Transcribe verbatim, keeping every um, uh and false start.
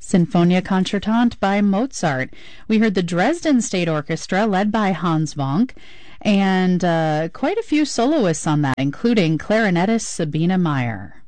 Sinfonia Concertante by Mozart. We heard the Dresden State Orchestra led by Hans Vonk, and uh, quite a few soloists on that, including clarinetist Sabine Meyer.